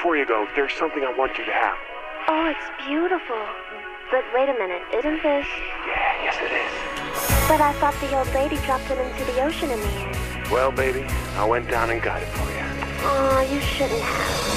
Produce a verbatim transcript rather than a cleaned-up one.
before you go, there's something I want you to have. Oh, it's beautiful. But wait a minute, isn't this... Yeah, yes it is. But I thought the old lady dropped it into the ocean in the end. Well, baby, I went down and got it for you. Aw, you shouldn't have.